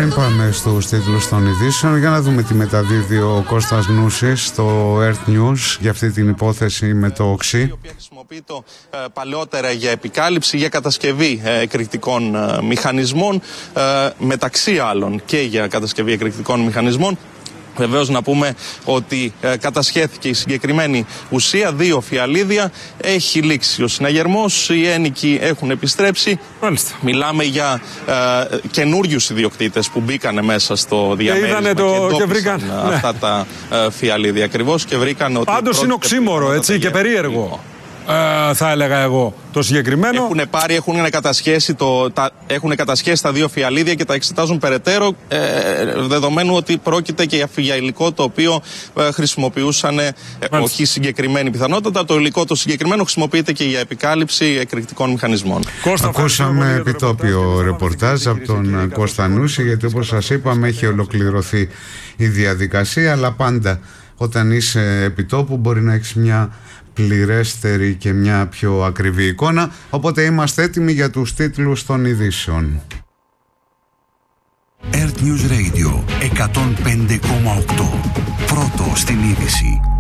Πριν πάμε στους τίτλους των ειδήσεων, για να δούμε τι μεταδίδει ο Κώστας Νούσης στο Earth News για αυτή την υπόθεση με το οξύ. Η οποία χρησιμοποιείται παλαιότερα για επικάλυψη, για κατασκευή εκρηκτικών μηχανισμών, μεταξύ άλλων και για κατασκευή εκρηκτικών μηχανισμών. Βεβαίως να πούμε ότι κατασχέθηκε η συγκεκριμένη ουσία, 2 φιαλίδια, έχει λήξει ο συναγερμός, οι ένοικοι έχουν επιστρέψει. Μάλιστα. Μιλάμε για καινούριους ιδιοκτήτες που μπήκανε μέσα στο διαμέρισμα και βρήκαν αυτά τα φιαλίδια ακριβώς και βρήκαν ότι... Πάντως είναι οξύμορο, έτσι, και περίεργο. Θα έλεγα εγώ το συγκεκριμένο. Έχουν κατασχέσει τα 2 φιαλίδια και τα εξετάζουν περαιτέρω, δεδομένου ότι πρόκειται και για υλικό το οποίο χρησιμοποιούσαν, όχι συγκεκριμένη πιθανότητα, το υλικό το συγκεκριμένο χρησιμοποιείται και για επικάλυψη εκρηκτικών μηχανισμών. Ακούσαμε επιτόπιο ρεπορτάζ από τον Κώστα Νούση, γιατί όπως σας είπαμε έχει ολοκληρωθεί η διαδικασία, αλλά πάντα όταν είσαι επιτόπου μπορεί να έχεις μια πληρέστερη και μια πιο ακριβή εικόνα, οπότε είμαστε έτοιμοι για τους τίτλους των ειδήσεων. Earth News Radio 105,8. Πρώτο στην είδηση.